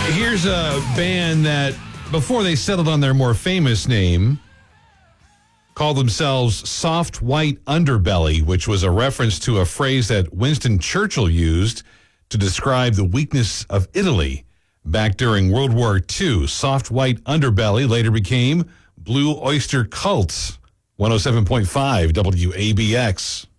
Here's a band that, before they settled on their more famous name, called themselves Soft White Underbelly, which was a reference to a phrase that Winston Churchill used to describe the weakness of Italy back during World War II. Soft White Underbelly later became Blue Oyster Cult. 107.5 WABX.